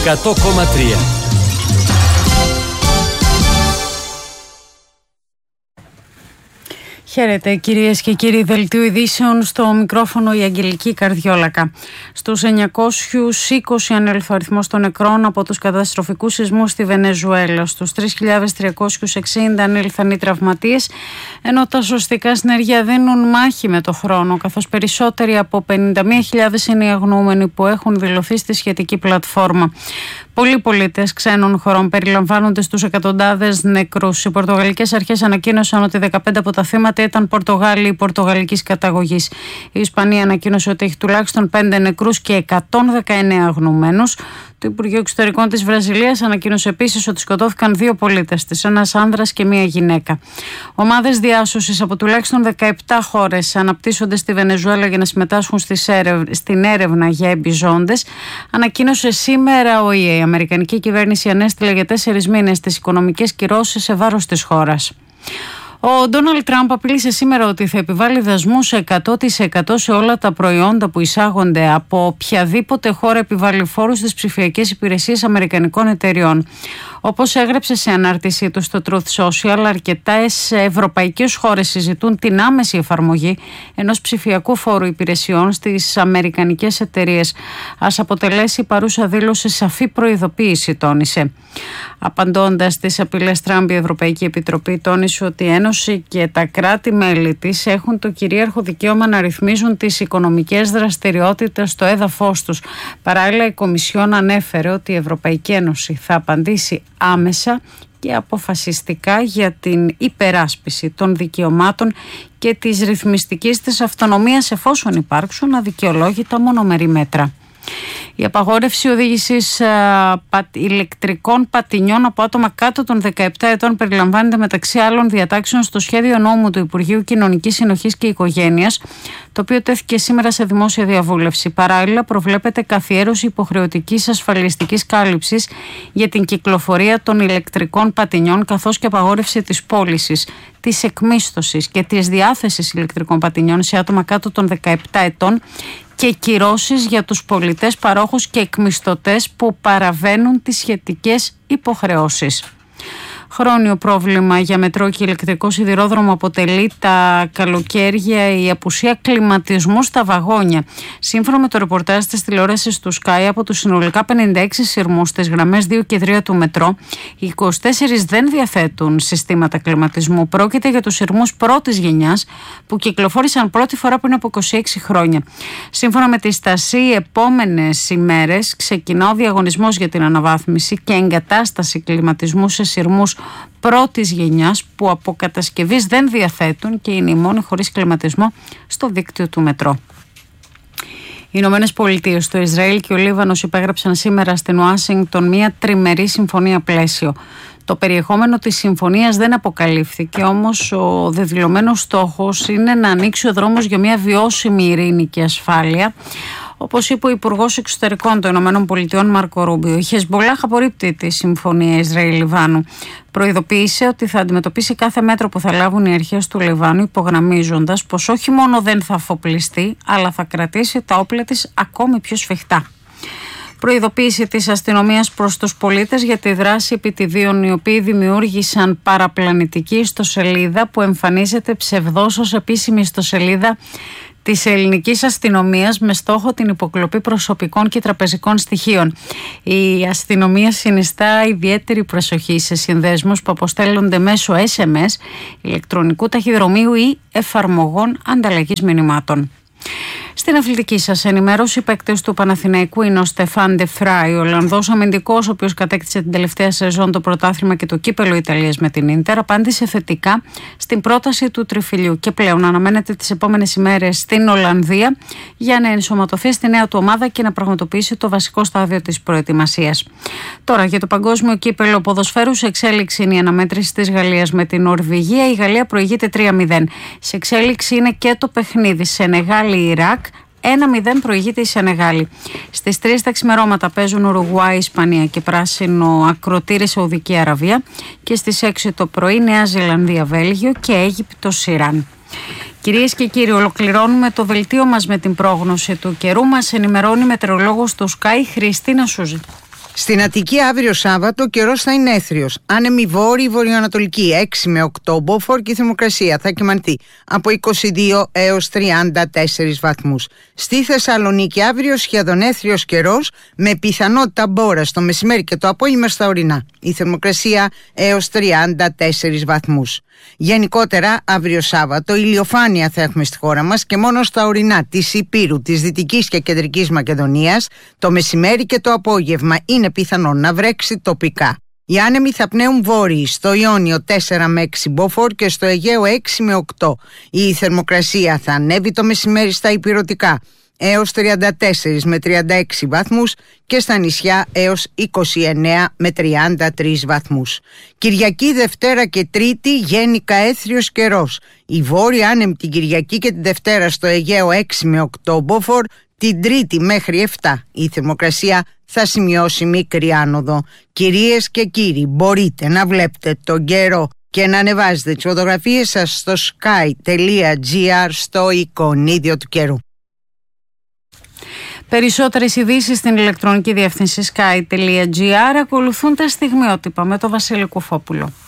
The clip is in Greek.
100,3. Χαίρετε κυρίες και κύριοι, δελτίου ειδήσεων, στο μικρόφωνο η Αγγελική Καρδιόλακα. Στους 920 ανέλθει ο αριθμός των νεκρών από τους καταστροφικούς σεισμούς στη Βενεζουέλα. Στους 3.360 ανέλθαν οι τραυματίες, ενώ τα σωστικά συνεργεία δίνουν μάχη με το χρόνο, καθώς περισσότεροι από 51.000 είναι οι αγνοούμενοι που έχουν δηλωθεί στη σχετική πλατφόρμα. Πολλοί πολίτες ξένων χωρών περιλαμβάνονται στους εκατοντάδες νεκρούς. Οι πορτογαλικές αρχές ανακοίνωσαν ότι 15 από τα θύματα ήταν Πορτογάλοι πορτογαλικής καταγωγής. Η Ισπανία ανακοίνωσε ότι έχει τουλάχιστον 5 νεκρούς και 119 αγνοωμένους. Το Υπουργείο Εξωτερικών της Βραζιλίας ανακοίνωσε επίσης ότι σκοτώθηκαν 2 πολίτες της, ένας άνδρας και μία γυναίκα. Ομάδες διάσωσης από τουλάχιστον 17 χώρες αναπτύσσονται στη Βενεζουέλα για να συμμετάσχουν στην έρευνα για εμπιζόντες. Ανακοίνωσε σήμερα ο ΙΕ. Η Αμερικανική κυβέρνηση ανέστειλε για 4 μήνες τις οικονομικές κυρώσεις σε βάρος της χώρας. Ο Ντόναλντ Τραμπ απείλησε σήμερα ότι θα επιβάλλει δασμούς 100% σε όλα τα προϊόντα που εισάγονται από οποιαδήποτε χώρα επιβάλλει φόρους στις ψηφιακές υπηρεσίες αμερικανικών εταιριών. Όπως έγραψε σε ανάρτησή του στο Truth Social, αρκετές ευρωπαϊκές χώρες συζητούν την άμεση εφαρμογή ενός ψηφιακού φόρου υπηρεσιών στις αμερικανικές εταιρείες. Ας αποτελέσει η παρούσα δήλωση σαφή προειδοποίηση, τόνισε. Απαντώντας στις απειλές Τραμπ, η Ευρωπαϊκή Επιτροπή τόνισε ότι η Ένωση και τα κράτη-μέλη της έχουν το κυρίαρχο δικαίωμα να ρυθμίζουν τις οικονομικές δραστηριότητες στο έδαφος τους. Παράλληλα, η Κομισιόν ανέφερε ότι η Ευρωπαϊκή Ένωση θα απαντήσει άμεσα και αποφασιστικά για την υπεράσπιση των δικαιωμάτων και της ρυθμιστικής της αυτονομίας εφόσον υπάρξουν αδικαιολόγητα μονομερή μέτρα. Η απαγόρευση οδήγησης ηλεκτρικών πατινιών από άτομα κάτω των 17 ετών περιλαμβάνεται μεταξύ άλλων διατάξεων στο σχέδιο νόμου του Υπουργείου Κοινωνικής Συνοχής και Οικογένειας, το οποίο τέθηκε σήμερα σε δημόσια διαβούλευση. Παράλληλα, προβλέπεται καθιέρωση υποχρεωτικής ασφαλιστικής κάλυψης για την κυκλοφορία των ηλεκτρικών πατινιών, καθώς και απαγόρευση της πώλησης, της εκμίσθωσης και της διάθεσης ηλεκτρικών πατινιών σε άτομα κάτω των 17 ετών και κυρώσεις για τους πολιτές παρόχους και εκμισθωτές που παραβαίνουν τις σχετικές υποχρεώσεις. Χρόνιο πρόβλημα για μετρό και ηλεκτρικό σιδηρόδρομο αποτελεί τα καλοκαίρια η απουσία κλιματισμού στα βαγόνια. Σύμφωνα με το ρεπορτάζ της τηλεόρασης του Sky, από τους συνολικά 56 σειρμούς στις γραμμές 2 και 3 του μετρό, οι 24 δεν διαθέτουν συστήματα κλιματισμού. Πρόκειται για τους σειρμούς πρώτης γενιάς που κυκλοφόρησαν πρώτη φορά πριν από 26 χρόνια. Σύμφωνα με τη Στασή, οι επόμενες ημέρες ξεκινά ο διαγωνισμός για την αναβάθμιση και εγκατάσταση κλιματισμού σε σειρμούς πρώτης γενιάς που από κατασκευής δεν διαθέτουν και είναι οι μόνοι χωρίς κλιματισμό στο δίκτυο του μετρό. Οι Ηνωμένες Πολιτείες, το Ισραήλ και ο Λίβανος υπέγραψαν σήμερα στην Ουάσιγκτον μια τριμερή συμφωνία πλαίσιο. Το περιεχόμενο της συμφωνίας δεν αποκαλύφθηκε, όμως ο δεδηλωμένος στόχος είναι να ανοίξει ο δρόμος για μια βιώσιμη ειρήνη και ασφάλεια. Όπως είπε ο Υπουργός Εξωτερικών των ΗΠΑ Μάρκο Ρούμπιο, η Χεσμπολάχ απορρίπτει τη συμφωνία Ισραήλ-Λιβάνου. Προειδοποίησε ότι θα αντιμετωπίσει κάθε μέτρο που θα λάβουν οι αρχές του Λιβάνου, υπογραμμίζοντας πως όχι μόνο δεν θα αφοπλιστεί, αλλά θα κρατήσει τα όπλα της ακόμη πιο σφιχτά. Προειδοποίηση της αστυνομίας προς τους πολίτες για τη δράση επιτιδίων, οι οποίοι δημιούργησαν παραπλανητική ιστοσελίδα που εμφανίζεται ψευδώς ως επίσημη ιστοσελίδα της ελληνικής αστυνομίας με στόχο την υποκλοπή προσωπικών και τραπεζικών στοιχείων. Η αστυνομία συνιστά ιδιαίτερη προσοχή σε συνδέσμους που αποστέλλονται μέσω SMS, ηλεκτρονικού ταχυδρομείου ή εφαρμογών ανταλλαγής μηνυμάτων. Στην αθλητική σας ενημέρωση, οι παίκτες του Παναθηναϊκού είναι ο Στεφάν Ντε Φράι, ο Ολλανδός αμυντικός, ο οποίος κατέκτησε την τελευταία σεζόν το πρωτάθλημα και το κύπελο Ιταλίας με την Ίντερ. Απάντησε θετικά στην πρόταση του τριφυλιού και πλέον αναμένεται τις επόμενες ημέρες στην Ολλανδία για να ενσωματωθεί στη νέα του ομάδα και να πραγματοποιήσει το βασικό στάδιο της προετοιμασίας. Τώρα, για το παγκόσμιο κύπελο ποδοσφαίρου, σε εξέλιξη είναι η αναμέτρηση της Γαλλίας με την Νορβηγία. Η Γαλλία προηγείται 3-0. Σε εξέλιξη είναι και το παιχνίδι Σενεγάλη-Ιράκ. 1-0 προηγείται η Σενεγάλη. Στις 3 τα ξημερώματα παίζουν Ουρουγουάη, Ισπανία και πράσινο ακροτήρι Σαουδική Αραβία. Και στις 6 το πρωί Νέα Ζηλανδία, Βέλγιο και Αίγυπτος, Ιράν. Κυρίες και κύριοι, ολοκληρώνουμε το δελτίο μας με την πρόγνωση του καιρού. Μας ενημερώνει η μετεωρολόγος του Sky, Χριστίνα Σούζη. Στην Αττική αύριο Σάββατο καιρός θα είναι έθριος. Άνεμη βόρειο-βορειοανατολική 6 με 8 μποφόρ και η θερμοκρασία θα κυμανθεί από 22 έως 34 βαθμούς. Στη Θεσσαλονίκη αύριο σχεδόν έθριος καιρός με πιθανότητα μπόρας το μεσημέρι και το απόγευμα στα ορεινά. Η θερμοκρασία έως 34 βαθμούς. Γενικότερα αύριο Σάββατο ηλιοφάνεια θα έχουμε στη χώρα μας και μόνο στα ορεινά της Ηπείρου, της Δυτικής και Κεντρικής Μακεδονίας το μεσημέρι και το απόγευμα είναι πιθανόν να βρέξει τοπικά. Οι άνεμοι θα πνέουν βόρειοι, στο Ιόνιο 4 με 6 μποφόρ και στο Αιγαίο 6 με 8. Η θερμοκρασία θα ανέβει το μεσημέρι στα ηπειρωτικά έως 34 με 36 βαθμούς και στα νησιά έως 29 με 33 βαθμούς. Κυριακή, Δευτέρα και Τρίτη γενικά έθριος καιρός. Η βόρεια άνεμη την Κυριακή και την Δευτέρα στο Αιγαίο 6 με 8 μποφόρ, την Τρίτη μέχρι 7 η θερμοκρασία θα σημειώσει μικρή άνοδο. Κυρίες και κύριοι, μπορείτε να βλέπετε τον καιρό και να ανεβάζετε τις φωτογραφίες σας στο sky.gr στο εικονίδιο του καιρού. Περισσότερες ειδήσεις στην ηλεκτρονική διεύθυνση sky.gr. Ακολουθούν τα στιγμιότυπα με τον Βασίλη Κουφόπουλο.